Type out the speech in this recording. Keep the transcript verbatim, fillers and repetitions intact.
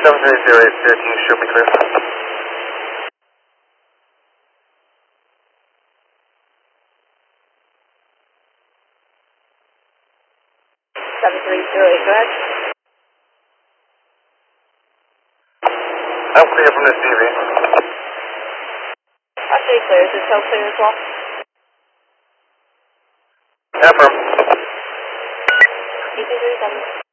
seven three zero eight zero, can you show me clear? seven three zero eight, go ahead. I'm clear from this T V. I'll stay clear. Is this cell clear as well? Affirm. E P three seven.